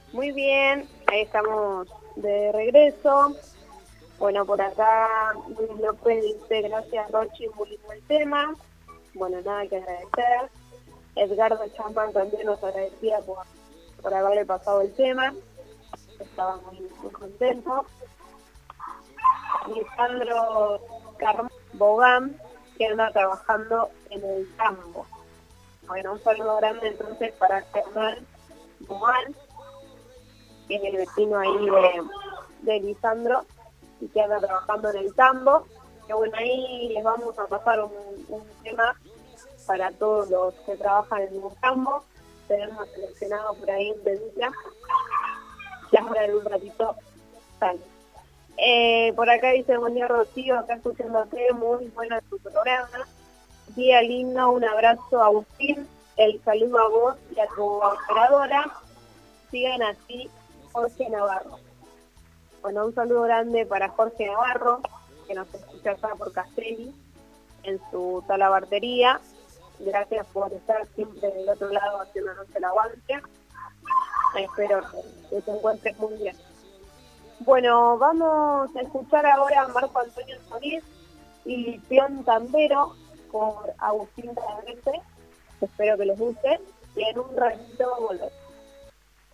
Muy bien, ahí estamos de regreso. Bueno, por acá Luis López dice, gracias Rochi, muy lindo el tema. Bueno, nada que agradecer. Edgardo Champán también nos agradecía por haberle pasado el tema. Estaba muy contento. Lisandro Carmón Bogán, que anda trabajando en el campo. Bueno, un saludo grande entonces para Germán Bogán, que es el vecino ahí de Lisandro y que anda trabajando en el tambo. Que bueno, ahí les vamos a pasar un tema para todos los que trabajan en el campo. Tenemos seleccionado por ahí un temita, y ahora en un ratito sale. Por acá dice, buen día Rocío, acá escuchándote, muy bueno tu programa. Día lindo, un abrazo a Agustín, el saludo a vos y a tu operadora. Sigan así, Jorge Navarro. Bueno, un saludo grande para Jorge Navarro, que nos escucha acá por Castelli, en su talabartería. Gracias por estar siempre del otro lado haciéndonos el aguante. Espero que te encuentres muy bien. Bueno, vamos a escuchar ahora a Marco Antonio Solís y Pion Tambero por Agustín Cabrese. Espero que les guste y en un ratito volvemos.